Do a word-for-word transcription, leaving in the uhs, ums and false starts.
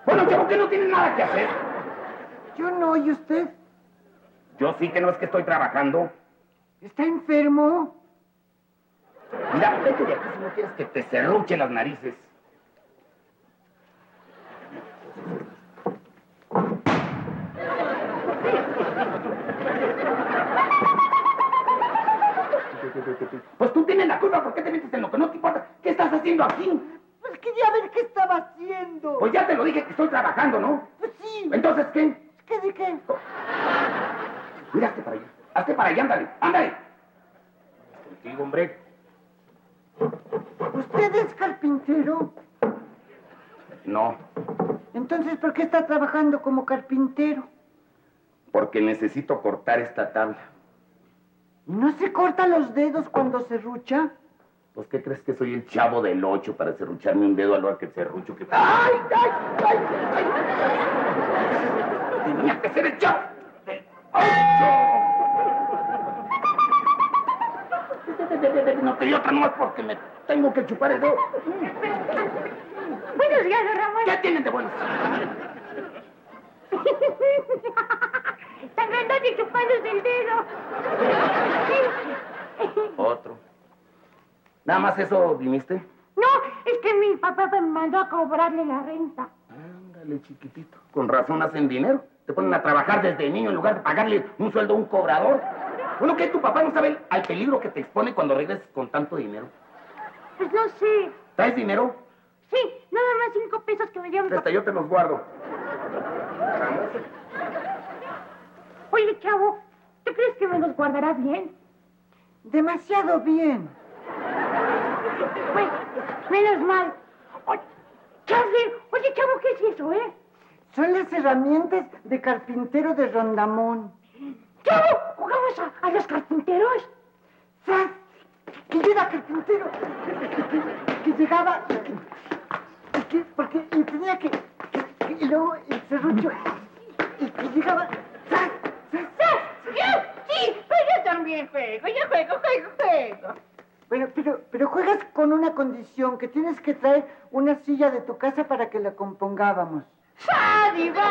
Bueno, chavo, que no tiene nada que hacer. Yo no, ¿y usted? Yo sí que no es que estoy trabajando. ¿Está enfermo? Mira, vete de aquí si no quieres que te serruche las narices. Pues tú tienes la culpa, ¿por qué te metes en lo que no te importa? ¿Qué estás haciendo aquí? Pues quería ver qué estaba haciendo. Pues ya te lo dije que estoy trabajando, ¿no? Pues sí. ¿Entonces qué? ¿Qué de qué? Mira, hazte para allá. Hazte para allá, ándale, ándale. Contigo, hombre. ¿Usted es carpintero? No, Entonces, ¿por qué está trabajando como carpintero? porque necesito cortar esta tabla. ¿Y no se corta los dedos cuando serrucha? Pues, ¿qué crees que soy el chavo del ocho para serrucharme un dedo a la hora que serrucho? Que... ¡Ay, ay, ay, ay! Tenía que ser el chavo del ocho. No te di otra nomás porque me tengo que chupar el dedo. Buenos días, don Ramón. ¿Qué tienen de buenos? Tan grandote chupándose el dedo. Otro. ¿Nada más eso viniste? No, es que mi papá me mandó a cobrarle la renta. Ándale, chiquitito. Con razón hacen dinero. Te ponen a trabajar desde niño en lugar de pagarle un sueldo a un cobrador. Bueno, ¿qué? ¿Tu papá no sabe al peligro que te expone cuando regreses con tanto dinero? Pues no sé. ¿Traes dinero? Sí, nada más cinco pesos que me dieron. Presta, yo te los guardo. Oye, chavo, ¿tú crees que me los guardará bien? Demasiado bien. Bueno, menos mal. Oye, Charlie, oye, chavo, ¿qué es eso, eh? Son las herramientas de carpintero de Rondamón. Chavo, ¿jugamos a, a los carpinteros? ¡Sas! Que yo era carpintero. Que, que llegaba... Y que, porque y tenía que, que, que... Y luego el serrucho... Y que llegaba... ¡Sas! ¡Sas! ¡Sí! Sí, pues yo también juego. Yo juego, juego, juego. Bueno, pero, pero juegas con una condición, que tienes que traer una silla de tu casa para que la compongábamos. ¡Ah, diva!